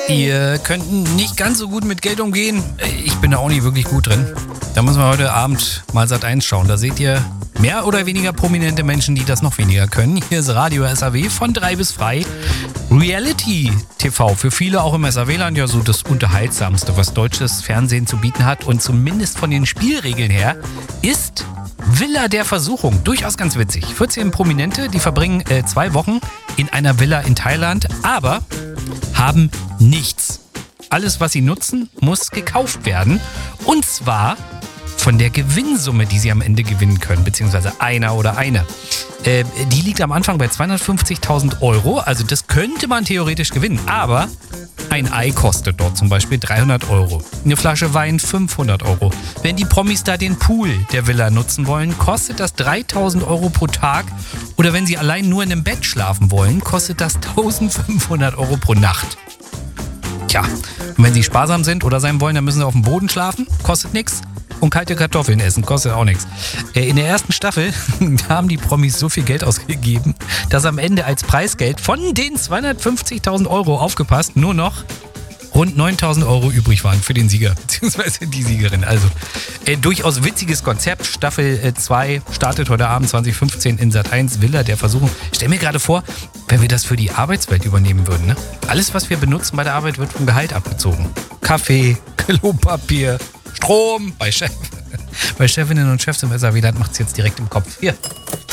Ihr könnt nicht ganz so gut mit Geld umgehen. Ich bin da auch nicht wirklich gut drin. Da müssen wir heute Abend mal Sat.1 schauen. Da seht ihr mehr oder weniger prominente Menschen, die das noch weniger können. Hier ist Radio SAW von 3 bis frei. Reality TV, für viele auch im SAW-Land ja so das Unterhaltsamste, was deutsches Fernsehen zu bieten hat. Und zumindest von den Spielregeln her ist Villa der Versuchung durchaus ganz witzig. 14 Prominente, die verbringen 2 Wochen in einer Villa in Thailand, aber haben nichts. Alles, was sie nutzen, muss gekauft werden. Und zwar von der Gewinnsumme, die sie am Ende gewinnen können, beziehungsweise einer oder eine. Die liegt am Anfang bei 250.000 Euro, also das könnte man theoretisch gewinnen, aber ein Ei kostet dort zum Beispiel 300 Euro, eine Flasche Wein 500 Euro. Wenn die Promis da den Pool der Villa nutzen wollen, kostet das 3.000 Euro pro Tag, oder wenn sie allein nur in einem Bett schlafen wollen, kostet das 1.500 Euro pro Nacht. Tja, und wenn sie sparsam sind oder sein wollen, dann müssen sie auf dem Boden schlafen, kostet nichts. Und kalte Kartoffeln essen, kostet auch nichts. In der ersten Staffel haben die Promis so viel Geld ausgegeben, dass am Ende als Preisgeld von den 250.000 Euro, aufgepasst, nur noch rund 9.000 Euro übrig waren für den Sieger, beziehungsweise die Siegerin. Also durchaus witziges Konzept. Staffel 2 startet heute Abend 2015 in Sat.1, Villa der Versuchung. Stell mir gerade vor, wenn wir das für die Arbeitswelt übernehmen würden. Ne? Alles, was wir benutzen bei der Arbeit, wird vom Gehalt abgezogen. Kaffee, Klopapier, Strom, bei Chefinnen und Chefs im SAW-Land macht es jetzt direkt im Kopf. Hier.